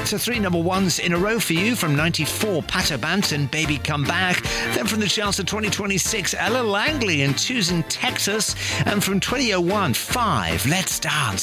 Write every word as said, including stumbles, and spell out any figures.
So three number ones in a row for you. From ninety-four, Pato Banton, Baby Come Back. Then from the charts of twenty twenty-six, Ella Langley and Choosing Texas. And from twenty oh one, Five, Let's Dance.